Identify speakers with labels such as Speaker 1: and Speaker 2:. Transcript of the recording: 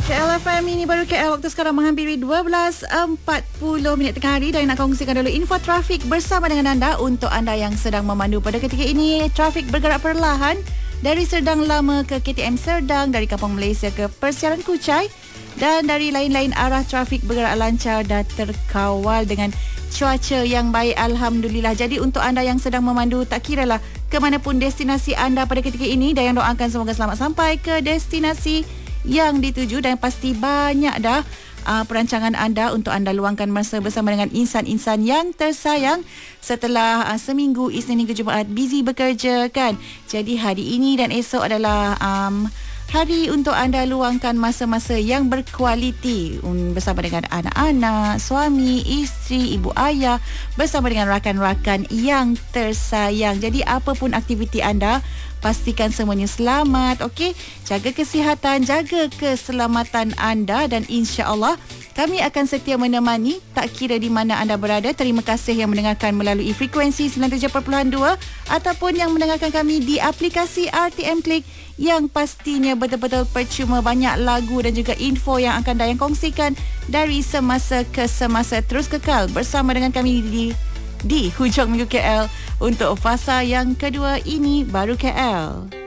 Speaker 1: KLFM ini baru KL, waktu sekarang menghampiri 12.40 minit tengah hari, dan nak kongsikan dulu info trafik bersama dengan anda. Untuk anda yang sedang memandu pada ketika ini, trafik bergerak perlahan dari Serdang Lama ke KTM Serdang, dari Kampung Malaysia ke Persiaran Kuchai, dan dari lain-lain arah trafik bergerak lancar dan terkawal dengan cuaca yang baik, Alhamdulillah. Jadi untuk anda yang sedang memandu, tak kiralah ke mana pun destinasi anda pada ketika ini, dan yang doakan semoga selamat sampai ke destinasi yang dituju, dan pasti banyak dah perancangan anda untuk anda luangkan masa bersama dengan insan-insan yang tersayang setelah seminggu Isnin hingga Jumaat busy bekerja kan. Jadi hari ini dan esok adalah hari untuk anda luangkan masa-masa yang berkualiti bersama dengan anak-anak, suami, isteri, ibu ayah, bersama dengan rakan-rakan yang tersayang. Jadi apapun aktiviti anda, pastikan semuanya selamat, okey? Jaga kesihatan, jaga keselamatan anda, dan insya-Allah kami akan setia menemani tak kira di mana anda berada. Terima kasih yang mendengarkan melalui frekuensi 97.2 ataupun yang mendengarkan kami di aplikasi RTM Klik, yang pastinya betul-betul percuma, banyak lagu dan juga info yang akan Dayang kongsikan dari semasa ke semasa. Terus kekal bersama dengan kami di Hujung Minggu KL untuk fasa yang kedua ini, baru KL.